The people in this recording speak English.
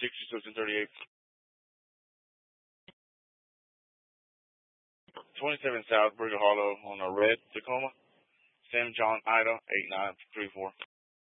6638. 27 South Bridger Hollow on a red Tacoma. Sam John Ida 8934.